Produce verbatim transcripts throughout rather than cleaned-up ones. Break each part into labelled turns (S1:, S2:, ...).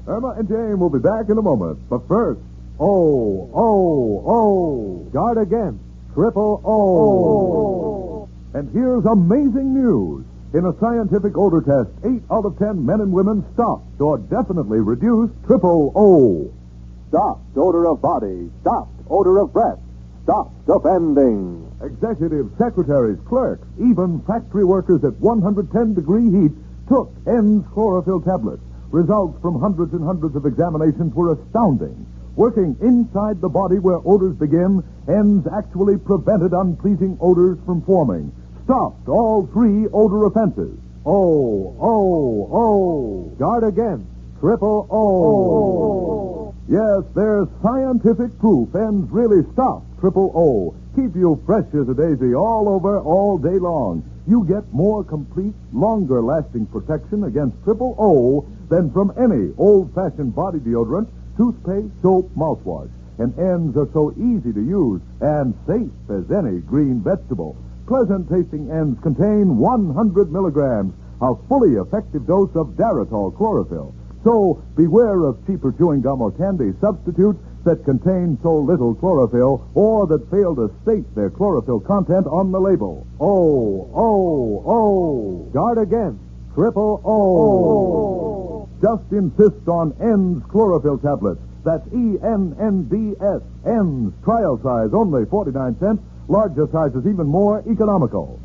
S1: Irma and Jane will be back in a moment. But first, O, O, O.
S2: Guard against triple O.
S1: O. And here's amazing news. In a scientific odor test, eight out of ten men and women stopped or definitely reduced triple O.
S3: Stopped odor of body. Stopped odor of breath. Stopped offending.
S1: Executives, secretaries, clerks, even factory workers at one hundred ten degree heat took N's chlorophyll tablets. Results from hundreds and hundreds of examinations were astounding. Working inside the body where odors begin, N's actually prevented unpleasing odors from forming. Stopped all three odor offenses.
S2: O, O, O. Guard against triple O.
S1: O. Yes, there's scientific proof N's really stop triple O. Keep you fresh as a daisy all over all day long. You get more complete, longer-lasting protection against triple O than from any old-fashioned body deodorant, toothpaste, soap, mouthwash. And N's are so easy to use and safe as any green vegetable. Pleasant-tasting N's contain one hundred milligrams, a fully effective dose of Daratol chlorophyll. So beware of cheaper chewing gum or candy substitutes that contain so little chlorophyll or that fail to state their chlorophyll content on the label.
S2: O, O, O. Guard against triple O.
S1: O. Just insist on N's chlorophyll tablets. That's E N N D S. N's trial size, only forty-nine cents. Larger sizes even more economical.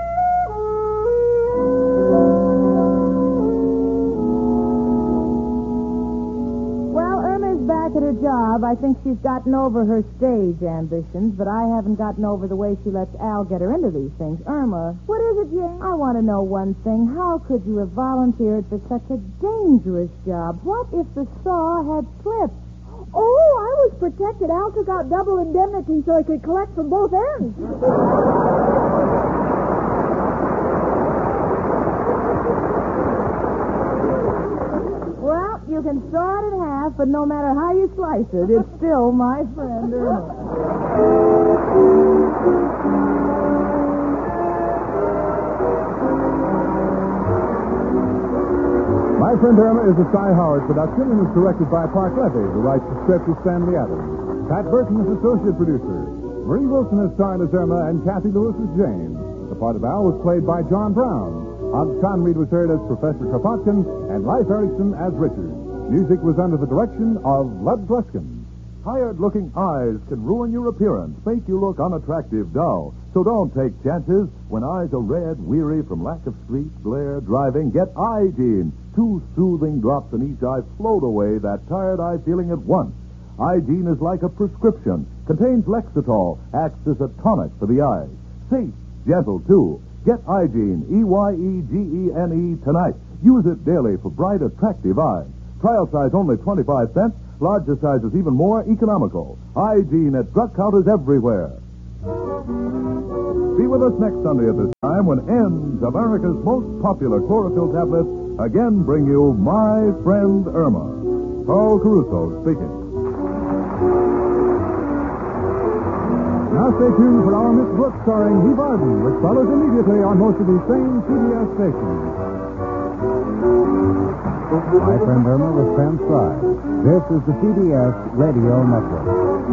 S4: Back at her job, I think she's gotten over her stage ambitions, but I haven't gotten over the way she lets Al get her into these things. Irma.
S5: What is it, Jane?
S4: I want to know one thing. How could you have volunteered for such a dangerous job? What if the saw had slipped?
S5: Oh, I was protected. Al took out double indemnity so he could collect from both ends.
S4: Well, you can saw it in half, but no matter how you slice it, it's still my friend Irma.
S2: My Friend Irma is a Cy Howard production and is directed by Park Levy, who writes the script with Stanley Adams. Pat Burton is associate producer. Marie Wilson is starred as Irma and Kathy Lewis as Jane. The part of Al was played by John Brown. Hans Conried was heard as Professor Kropotkin and Leif Erikson as Richard. Music was under the direction of Lud Gluskin.
S1: Tired-looking eyes can ruin your appearance, make you look unattractive, dull. So don't take chances. When eyes are red, weary from lack of sleep, glare, driving, get Eye-Gene. Two soothing drops in each eye float away that tired eye feeling at once. Eye-Gene is like a prescription, contains Lexitol, acts as a tonic for the eyes. Safe, gentle, too. Get Eye-Gene, E Y E G E N E, tonight. Use it daily for bright, attractive eyes. Trial size only twenty-five cents. Larger sizes even more economical. Eye-Gene at drug counters everywhere. Be with us next Sunday at this time when N's, America's most popular chlorophyll tablets, again bring you My Friend Irma. Carl Caruso speaking.
S2: Now stay tuned for our Miss Brooks starring Eve Arden, which follows immediately on most of these same C B S stations. My Friend Irma with Sam Fry. This is the C B S Radio Network.